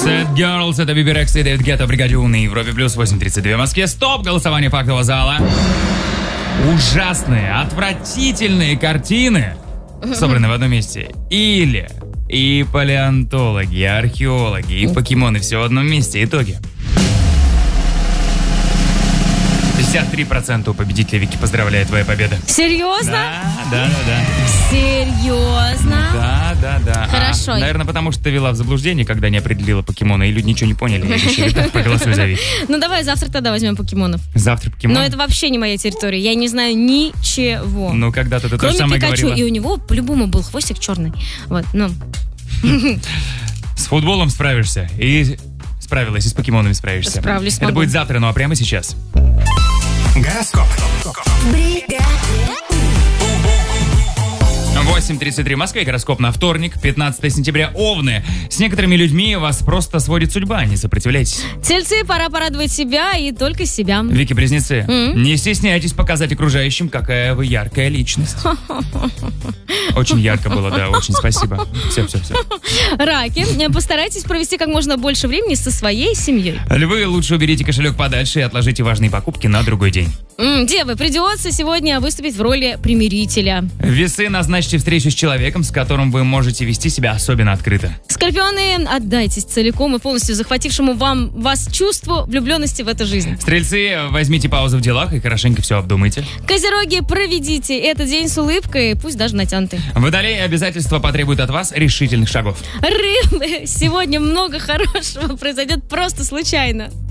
Sad Girls, это Биби Рекс и Дэвид Гетто, бригаде У на Европе плюс 8:32 в Москве. Стоп! Голосование фактового зала. Ужасные, отвратительные картины собраны в одном месте. Или и палеонтологи, и археологи, и покемоны все в одном месте. Итоги. 53% у победителя. Вики, поздравляю, твоя победа. Серьезно? Да. Серьезно? Да. Хорошо. Наверное, потому что ты вела в заблуждение, когда не определила покемона, и люди ничего не поняли. И решили, так, проголосуй за Вики. Ну давай завтра тогда возьмем покемонов. Завтра покемон? Но это вообще не моя территория, я не знаю ничего. Ну, когда-то ты то же Кроме самое Пикачу, говорила. и у него по-любому был хвостик черный. Вот, ну. С футболом справишься. И справилась, и с покемонами справишься. Справлюсь, Это смогу. будет завтра, ну а прямо сейчас. Гороскоп. 8:33 в Москве, гороскоп на вторник, 15 сентября, Овны. С некоторыми людьми вас просто сводит судьба, не сопротивляйтесь. Тельцы, пора порадовать себя и только себя. Вики, близнецы, не стесняйтесь показать окружающим, какая вы яркая личность. Очень ярко было, да, очень спасибо. Все. Раки, постарайтесь провести как можно больше времени со своей семьей. Львы, лучше уберите кошелек подальше и отложите важные покупки на другой день. Девы, придется сегодня выступить в роли примирителя. Весы, назначьте встречу с человеком, с которым вы можете вести себя особенно открыто. Скорпионы, отдайтесь целиком и полностью захватившему вас чувству влюбленности в эту жизнь. Стрельцы, возьмите паузу в делах и хорошенько все обдумайте. Козероги, проведите этот день с улыбкой, пусть даже натянутый. Водолеи, обязательства потребуют от вас решительных шагов. Рыбы, сегодня много хорошего произойдет просто случайно.